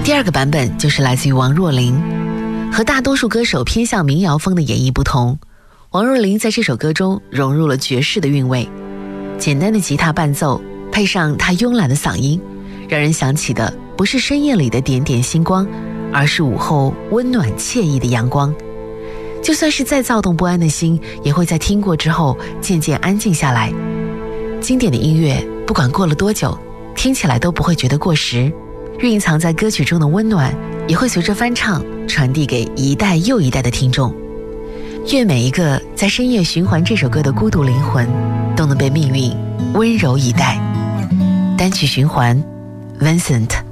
第二个版本就是来自于王若琳。和大多数歌手偏向民谣风的演绎不同，王若琳在这首歌中融入了爵士的韵味，简单的吉他伴奏配上她慵懒的嗓音，让人想起的不是深夜里的点点星光，而是午后温暖惬意的阳光。就算是再躁动不安的心，也会在听过之后渐渐安静下来。经典的音乐不管过了多久，听起来都不会觉得过时，蕴藏在歌曲中的温暖也会随着翻唱传递给一代又一代的听众。愿每一个在深夜循环这首歌的孤独灵魂都能被命运温柔以待。单曲循环 Vincent